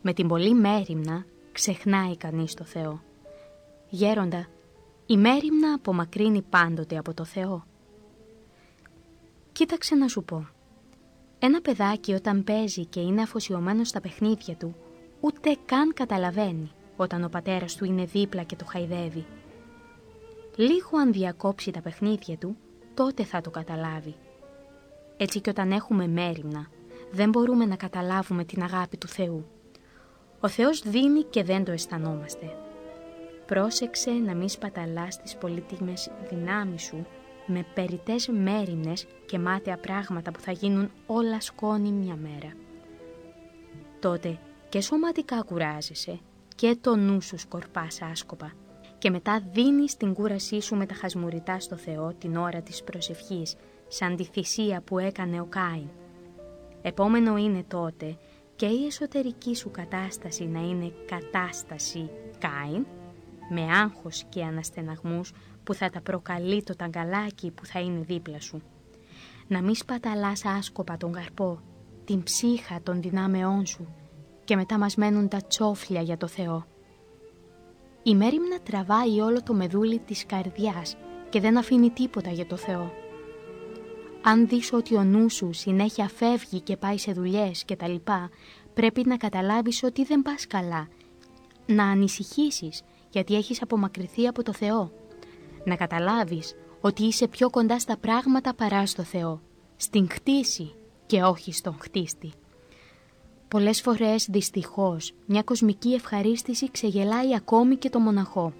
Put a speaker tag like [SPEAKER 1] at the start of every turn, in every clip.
[SPEAKER 1] Με την πολλή μέριμνα ξεχνάει κανείς το Θεό. Γέροντα, η μέριμνα απομακρύνει πάντοτε από το Θεό. Κοίταξε να σου πω. Ένα παιδάκι όταν παίζει και είναι αφοσιωμένο στα παιχνίδια του, ούτε καν καταλαβαίνει όταν ο πατέρας του είναι δίπλα και το χαϊδεύει. Λίγο αν διακόψει τα παιχνίδια του, τότε θα το καταλάβει. Έτσι και όταν έχουμε μέριμνα, δεν μπορούμε να καταλάβουμε την αγάπη του Θεού. Ο Θεός δίνει και δεν το αισθανόμαστε. Πρόσεξε να μην σπαταλάς τις πολύτιμες δυνάμεις σου με περιττές μέριμνες και μάταια πράγματα που θα γίνουν όλα σκόνη μια μέρα. Τότε και σωματικά κουράζεσαι και το νου σου σκορπάς άσκοπα και μετά δίνεις την κούρασή σου με τα χασμουριτά στο Θεό την ώρα της προσευχής, σαν τη θυσία που έκανε ο Κάιν. Επόμενο είναι τότε και η εσωτερική σου κατάσταση να είναι κατάσταση Κάιν, με άγχος και αναστεναγμούς που θα τα προκαλεί το ταγκαλάκι που θα είναι δίπλα σου. Να μη σπαταλάς άσκοπα τον καρπό, την ψύχα των δυνάμεών σου και μετά μας μένουν τα τσόφλια για το Θεό. Η μέριμνα τραβάει όλο το μεδούλι της καρδιάς και δεν αφήνει τίποτα για το Θεό. Αν δεις ότι ο νου σου συνέχεια φεύγει και πάει σε δουλειές και τα λοιπά, πρέπει να καταλάβεις ότι δεν πας καλά. Να ανησυχήσεις γιατί έχεις απομακρυνθεί από το Θεό. Να καταλάβεις ότι είσαι πιο κοντά στα πράγματα παρά στο Θεό, στην χτίση και όχι στον χτίστη. Πολλές φορές, δυστυχώς, μια κοσμική ευχαρίστηση ξεγελάει ακόμη και το μοναχό.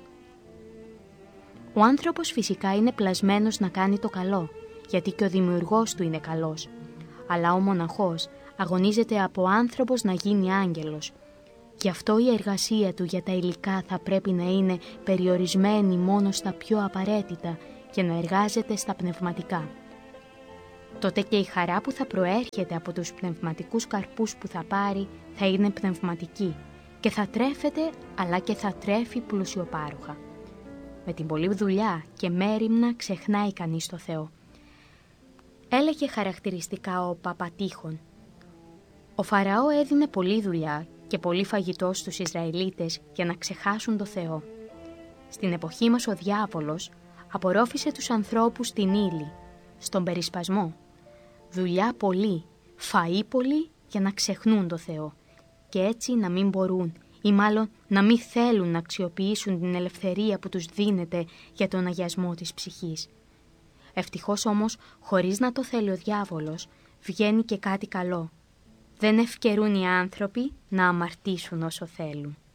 [SPEAKER 1] Ο άνθρωπος φυσικά είναι πλασμένος να κάνει το καλό, γιατί και ο δημιουργός του είναι καλός. Αλλά ο μοναχός αγωνίζεται από άνθρωπος να γίνει άγγελος. Γι' αυτό η εργασία του για τα υλικά θα πρέπει να είναι περιορισμένη μόνο στα πιο απαραίτητα και να εργάζεται στα πνευματικά. Τότε και η χαρά που θα προέρχεται από τους πνευματικούς καρπούς που θα πάρει θα είναι πνευματική και θα τρέφεται αλλά και θα τρέφει πλουσιοπάροχα. Με την πολλή δουλειά και μέριμνα ξεχνάει κανείς το Θεό. Έλεγε χαρακτηριστικά ο Παπατήχων. Ο Φαραώ έδινε πολλή δουλειά και πολύ φαγητό στους Ισραηλίτες για να ξεχάσουν το Θεό. Στην εποχή μας ο διάβολος απορρόφησε τους ανθρώπους στην ύλη, στον περισπασμό. Δουλειά πολύ, φαΐ πολύ για να ξεχνούν το Θεό και έτσι να μην μπορούν ή μάλλον να μην θέλουν να αξιοποιήσουν την ελευθερία που τους δίνεται για τον αγιασμό της ψυχής. Ευτυχώς όμως, χωρίς να το θέλει ο διάβολος, βγαίνει και κάτι καλό. Δεν ευκαιρούν οι άνθρωποι να αμαρτήσουν όσο θέλουν.